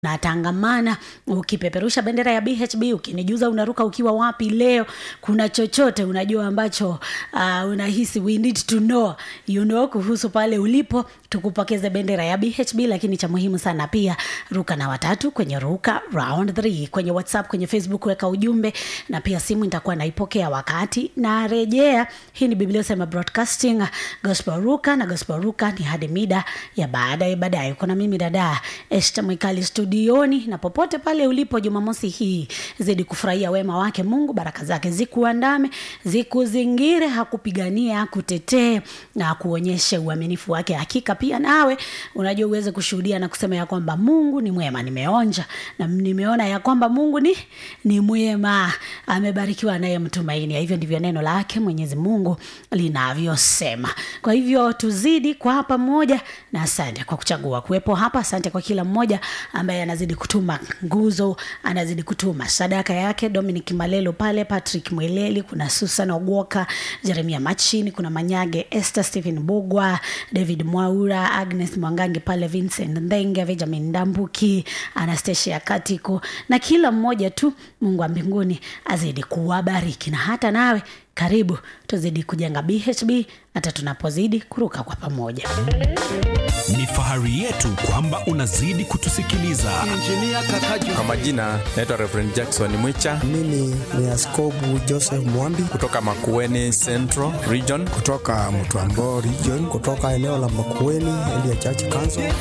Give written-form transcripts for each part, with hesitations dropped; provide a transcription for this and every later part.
na tangamana ukipeperusha bendera ya BHB, ukinijuza unaruka ukiwa wapi leo, kuna chochote unajua ambacho unahisi we need to know, kuhusu pale ulipo, tukupokeze bendera ya BHB. Lakini cha muhimu sana pia, ruka na watatu kwenye ruka round 3 kwenye WhatsApp, kwenye Facebook, weka ujumbe, na pia simu nitakuwa naipokea wakati na rejea. Hii ni Biblia Sema Broadcasting, Gospel Ruka, na Gospel Ruka ni hadi mida ya baadaye. Kuna mimi dada Esther Mwikali studioni, na popote pale ulipo Jumamosi hii, zidi kufurahia wema wake Mungu, baraka zake zikuandame, zikuzingire, hakupigania, hakutetee, na kuonyeshe uaminifu wake. Hakika pia nawe unajua uweze kushuhudia na kusema ya kwamba Mungu ni mwema. Nimeonja na nimeona ya kwamba Mungu ni mwema, amebarikiwa naye mtumaini. Hivyo ndivyo neno lake Mwenyezi Mungu linavyosema. Kwa hivyo tuzidi kwa pamoja, na asante kwa kuchagua kuwepo hapa. Asante kwa kila mmoja ambaye anazidi kutuma nguzo, anazidi kutuma sadaka yake. Dominic Malelo pale, Patrick Mweleli, kuna Susan Ogwoka, Jeremia Machini, kuna Manyage, Esther Stephen Bogwa, David Mwaura, Agnes Mwangangi pale, Vincent Ndenge, Benjamin Ndambuki, Anastasia Katiko, na kila mmoja tu. Mungu wa mbinguni azidi kuwabariki, na hata nawe karibu tuzidi kujenga BHB hata tunapozidi kuruka kwa pamoja. Ni fahari yetu kwamba unazidi kutusikiliza. Kwa majina naitwa Reverend Jackson Mwicha. Mimi ni Askobu Joseph Mwambi kutoka Makueni Central Region, kutoka Mtwambo Region, kutoka eneo la Makueni Elia Church Council.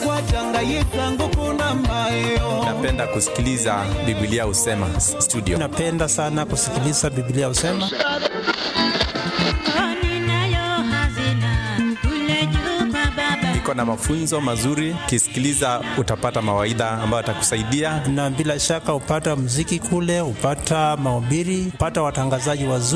Napenda kusikiliza Biblia Usema studio. Napenda sana kusikiliza Biblia Usema. Iko na mafunzo mazuri, kisikiliza utapata mawaidha ambayo atakusaidia, na bila shaka upata muziki kule, upata mahubiri, upata watangazaji wazuri.